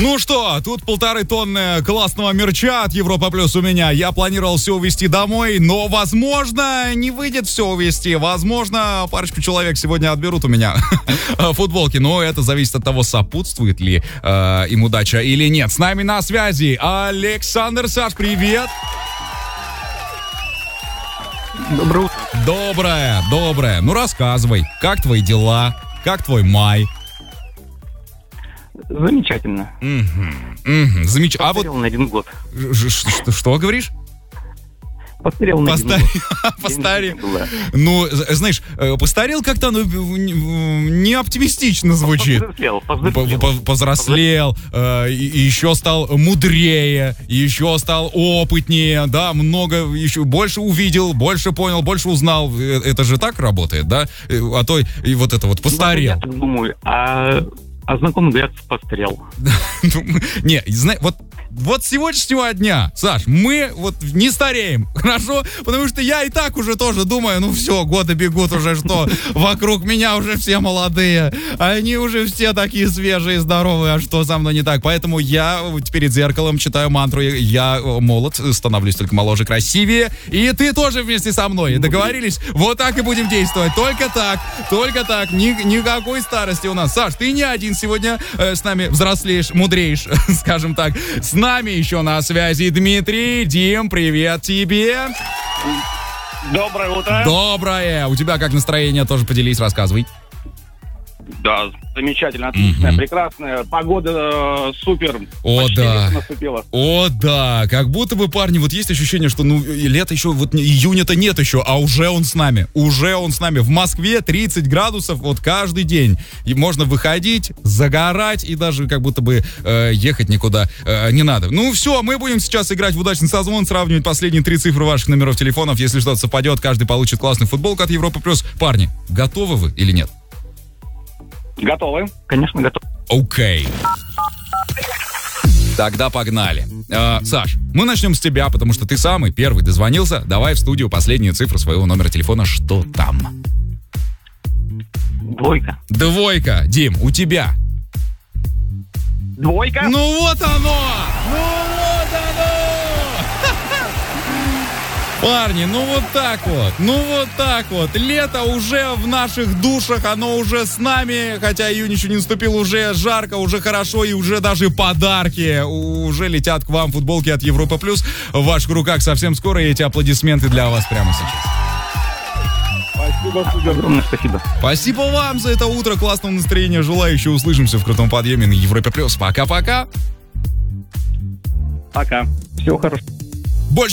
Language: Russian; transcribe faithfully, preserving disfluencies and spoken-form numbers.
Ну что, тут полторы тонны классного мерча от Европа Плюс у меня. Я планировал все увезти домой, но, возможно, не выйдет все увезти. Возможно, парочку человек сегодня отберут у меня футболки. Но это зависит от того, сопутствует ли э, им удача или нет. С нами на связи Александр. Саш, привет. Доброе утро. Доброе, доброе. Ну, рассказывай, как твои дела? Как твой май? Замечательно. Угу, угу, замечательно. А вот на один год. Что, что говоришь? Постарел на Постар... один год. Постарел. Ну, знаешь, постарел как-то ну, не оптимистично звучит. Повзрослел. Повзрослел. Повзрослел, э, и еще стал мудрее, еще стал опытнее, да, много, еще больше увидел, больше понял, больше узнал. Это же так работает, да? А то и вот это вот постарел. Я так думаю, а... А знакомый говорят, постарел. Не, знаешь, вот, вот с сегодняшнего дня, Саш, мы вот не стареем, хорошо? Потому что я и так уже тоже думаю, ну все, годы бегут уже, что вокруг меня уже все молодые, они уже все такие свежие, здоровые, а что со мной не так? Поэтому я перед зеркалом читаю мантру, я молод, становлюсь только моложе, красивее, и ты тоже вместе со мной. Договорились? Вот так и будем действовать, только так, только так, Ни, никакой старости у нас. Саш, ты не один сегодня э, с нами взрослеешь, мудреешь, скажем так. С нами еще на связи Дмитрий. Дим, привет тебе. Доброе утро. Доброе. У тебя как настроение? Тоже поделись, рассказывай. Да, замечательно, отличная, Mm-hmm. прекрасная. Погода э, супер. О, почти да. лето наступило. О, да. Как будто бы, парни, вот есть ощущение, что ну лето еще, вот июня-то нет еще, а уже он с нами. Уже он с нами. В Москве тридцать градусов вот каждый день. И можно выходить, загорать, и даже как будто бы э, ехать никуда э, не надо. Ну все, мы будем сейчас играть в удачный созвон, сравнивать последние три цифры ваших номеров телефонов. Если что-то совпадет, каждый получит классную футболку от Европа Плюс. Парни, готовы вы или нет? Готовы? Конечно, готов. Окей. Тогда погнали. Э, Саш, мы начнем с тебя, потому что ты самый первый дозвонился. Давай в студию последние цифры своего номера телефона. Что там? Двойка. Двойка. Дим, у тебя? Двойка. Ну вот оно! Ну вот оно! Парни, ну вот так вот, ну вот так вот. Лето уже в наших душах, оно уже с нами, хотя июнь еще не наступил, уже жарко, уже хорошо, и уже даже подарки уже летят к вам, футболки от Европа Плюс в ваших руках совсем скоро, и эти аплодисменты для вас прямо сейчас. Спасибо, супер. Огромное спасибо. Спасибо вам за это утро, классного настроения, желаю, еще услышимся в крутом подъеме на Европе Плюс. Пока-пока. Пока. Всего хорошего.